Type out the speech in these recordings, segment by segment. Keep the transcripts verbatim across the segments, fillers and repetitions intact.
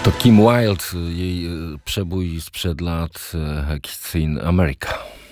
To Kim Wilde, jej przebój sprzed lat Kids in America.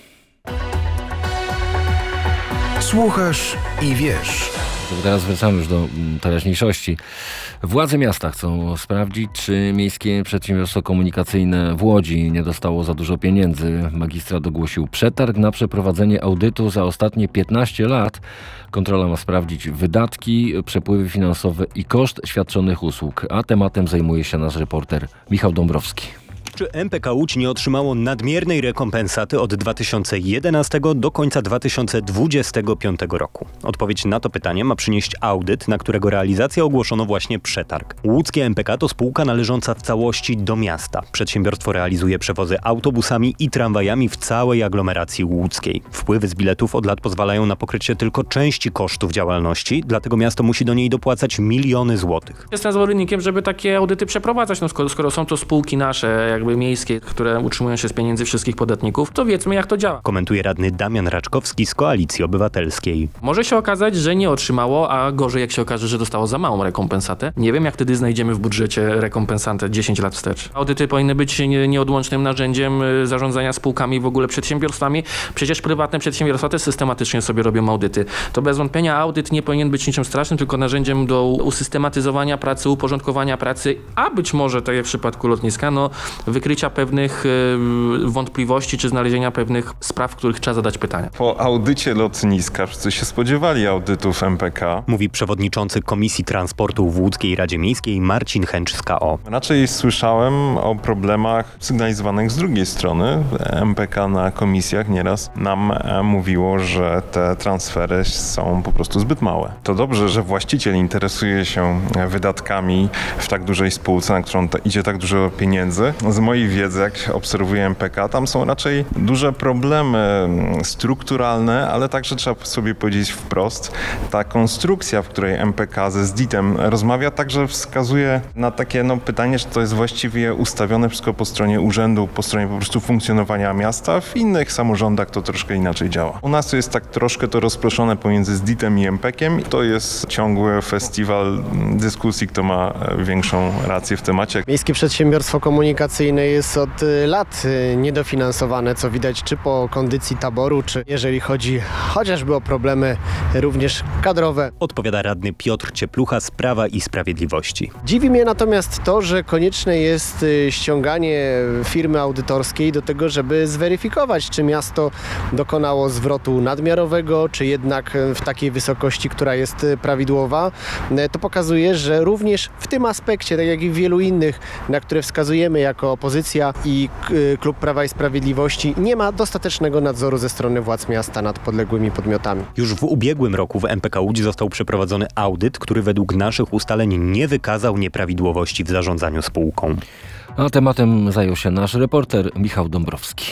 Słuchasz i wiesz. Teraz wracamy już do teraźniejszości. Władze miasta chcą sprawdzić, czy miejskie przedsiębiorstwo komunikacyjne w Łodzi nie dostało za dużo pieniędzy. Magistrat ogłosił przetarg na przeprowadzenie audytu za ostatnie piętnaście lat. Kontrola ma sprawdzić wydatki, przepływy finansowe i koszt świadczonych usług. A tematem zajmuje się nasz reporter Michał Dąbrowski. Czy M P K Łódź nie otrzymało nadmiernej rekompensaty od dwa tysiące jedenastego do końca dwa tysiące dwudziestego piątego roku? Odpowiedź na to pytanie ma przynieść audyt, na którego realizację ogłoszono właśnie przetarg. Łódzkie M P K to spółka należąca w całości do miasta. Przedsiębiorstwo realizuje przewozy autobusami i tramwajami w całej aglomeracji łódzkiej. Wpływy z biletów od lat pozwalają na pokrycie tylko części kosztów działalności, dlatego miasto musi do niej dopłacać miliony złotych. Jestem zwolennikiem, żeby takie audyty przeprowadzać, no skoro, skoro są to spółki nasze, jakby miejskie, które utrzymują się z pieniędzy wszystkich podatników, to wiedzmy, jak to działa. Komentuje radny Damian Raczkowski z Koalicji Obywatelskiej. Może się okazać, że nie otrzymało, a gorzej jak się okaże, że dostało za małą rekompensatę. Nie wiem, jak wtedy znajdziemy w budżecie rekompensatę dziesięć lat wstecz. Audyty powinny być nie, nieodłącznym narzędziem zarządzania spółkami, w ogóle przedsiębiorstwami. Przecież prywatne przedsiębiorstwa też systematycznie sobie robią audyty. To bez wątpienia audyt nie powinien być niczym strasznym, tylko narzędziem do usystematyzowania pracy, uporządkowania pracy, a być może, tak jak w przypadku lotniska, no wykrycia pewnych y, wątpliwości, czy znalezienia pewnych spraw, w których trzeba zadać pytania. Po audycie lotniska wszyscy się spodziewali audytów M P K. Mówi przewodniczący Komisji Transportu w Łódzkiej Radzie Miejskiej Marcin Chęcz z K O. Raczej słyszałem o problemach sygnalizowanych z drugiej strony. M P K na komisjach nieraz nam mówiło, że te transfery są po prostu zbyt małe. To dobrze, że właściciel interesuje się wydatkami w tak dużej spółce, na którą idzie tak dużo pieniędzy. Z mojej wiedzy, jak obserwuję M P K, tam są raczej duże problemy strukturalne, ale także trzeba sobie powiedzieć wprost, ta konstrukcja, w której M P K ze S D I T-em rozmawia, także wskazuje na takie no, pytanie, czy to jest właściwie ustawione wszystko po stronie urzędu, po stronie po prostu funkcjonowania miasta. W innych samorządach to troszkę inaczej działa. U nas jest tak troszkę to rozproszone pomiędzy S D I T-em i M P K-iem. To jest ciągły festiwal dyskusji, kto ma większą rację w temacie. Miejskie przedsiębiorstwo komunikacyjne jest od lat niedofinansowane, co widać czy po kondycji taboru, czy jeżeli chodzi chociażby o problemy również kadrowe. Odpowiada radny Piotr Cieplucha z Prawa i Sprawiedliwości. Dziwi mnie natomiast to, że konieczne jest ściąganie firmy audytorskiej do tego, żeby zweryfikować, czy miasto dokonało zwrotu nadmiarowego, czy jednak w takiej wysokości, która jest prawidłowa. To pokazuje, że również w tym aspekcie, tak jak i w wielu innych, na które wskazujemy jako opozycja i Klub Prawa i Sprawiedliwości, nie ma dostatecznego nadzoru ze strony władz miasta nad podległymi podmiotami. Już w ubiegłym roku w M P K Łódź został przeprowadzony audyt, który według naszych ustaleń nie wykazał nieprawidłowości w zarządzaniu spółką. A tematem zajął się nasz reporter Michał Dąbrowski.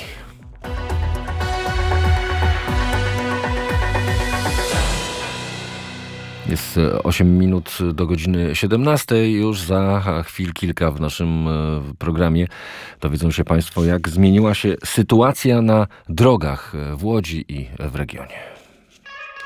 Jest osiem minut do godziny siedemnastej. Już za chwil kilka w naszym programie dowiedzą się Państwo, jak zmieniła się sytuacja na drogach w Łodzi i w regionie.